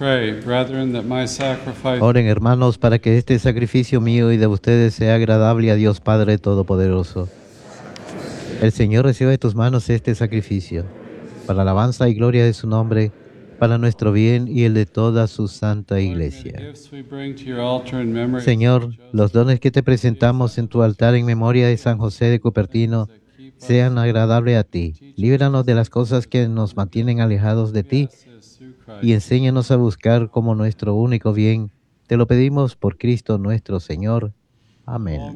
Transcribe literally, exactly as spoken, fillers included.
Pray, brethren, that my sacrifice Oren, hermanos, para que este sacrificio mío y de ustedes sea agradable a Dios Padre Todopoderoso. El Señor reciba de tus manos este sacrificio, para alabanza y gloria de su nombre, para nuestro bien y el de toda su santa Lord, may the iglesia. gifts we bring to your altar in memory of Señor, Saint los Joseph, dones que te presentamos en tu altar en memoria de San José de Cupertino sean agradables a ti. Líbranos de las cosas que nos mantienen alejados de ti y enséñanos a buscar como nuestro único bien. Te lo pedimos por Cristo nuestro Señor. Amén.